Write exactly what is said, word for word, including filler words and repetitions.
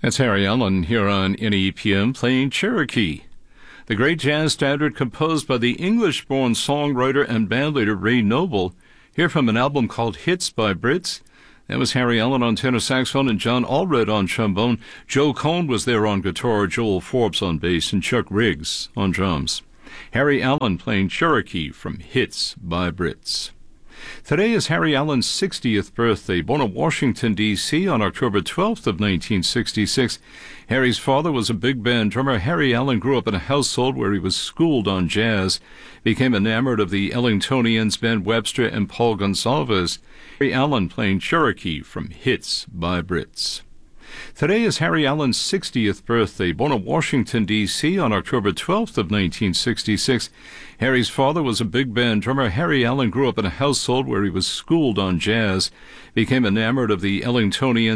That's Harry Allen here on N E P M playing Cherokee, the great jazz standard composed by the English-born songwriter and bandleader Ray Noble, here from an album called Hits by Brits. That was Harry Allen on tenor saxophone and John Allred on trombone. Joe Cohn was there on guitar, Joel Forbes on bass, and Chuck Riggs on drums. Harry Allen playing Cherokee from Hits by Brits. Today is Harry Allen's sixtieth birthday. Born in Washington, D C on October twelfth of nineteen sixty-six, Harry's father was a big band drummer. Harry Allen grew up in a household where he was schooled on jazz, became enamored of the Ellingtonians, Ben Webster and Paul Gonsalves. Harry Allen playing Cherokee from Hits by Brits. Today is Harry Allen's sixtieth birthday. Born in Washington, D C on October twelfth of nineteen sixty-six, Harry's father was a big band drummer. Harry Allen grew up in a household where he was schooled on jazz, became enamored of the Ellingtonians,